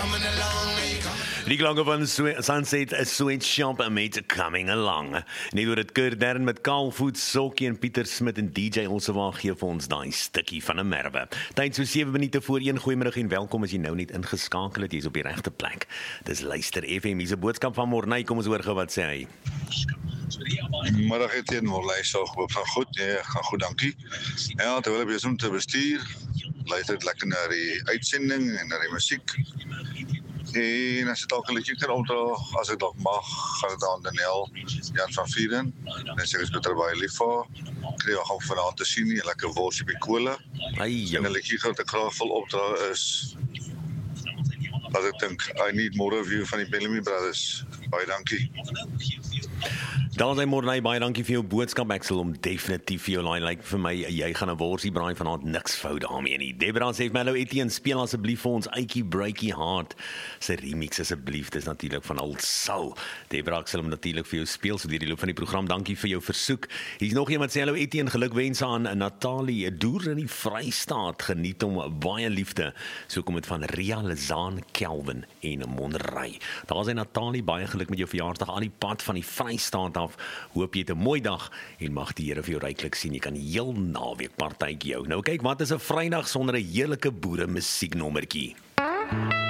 Die klanke van Sunset Sweet Shop met Coming Along. Net oor het Kurt Dern met Kaalvoet, Sokkie en Pieter Smit en DJ Olsewaag gee vir ons daai stukkie van 'n merwe. Tyd so 7 minute voor 1. Goeiemiddag en welkom as jy nou net ingeskakel het. Jy's op die regte plek. Dis Luister FM. Hier's 'n boodskap van Morney. Kom ons hoor gou wat sê hy. Middag het Morney so gehoop van goed. Nee, gaan goed, dankie. Ja, terwyl ek besig om te bestuur, luister ek lekker na die uitsending en na die musiek. En as dit ook 'n liedjie kan opdra, as ek dalk mag, gaan dit aan Daniel Jan van Vieren. En sê ek is beter baie lief vir. Kry hom vanaand te sien, 'n lekker worsie by Kola. En 'n liedjie wat ek graag wil opdra is wat ek dink I Need More of You van die Bellamy Brothers. Baie dankie. Dan sê Morney, baie dankie vir jou boodskap. Ek sal hom definitief vir jou laai. Lyk vir my jy gaan 'n worsie braai vanaand, niks fout daarmee nie. Debra sê Mellow Etienne, speel asseblief vir ons Uitjie Breakie Heart se remix asseblief. Dis natuurlik van Old Soul. Debra, ek sal hom natuurlik vir jou speel so deur die loop van die program. Dankie vir jou versoek. Hier's nog iemand sê hallo Etienne, gelukwense aan Natalie Doer in die Vrystaat. Geniet hom baie liefde. So kom dit van Ria Lezaan, Kelvin en Monrey. Daar sê Natalie, baie geluk met jou verjaarsdag aan die pad van die Vrystaat af. Hoop jy het 'n mooi dag en mag die Here vir jou ryklik sien. Jy kan heel naweek partytjie hou. Nou kyk, wat is 'n Vrydag sonder 'n heerlike boere musieknommertjie?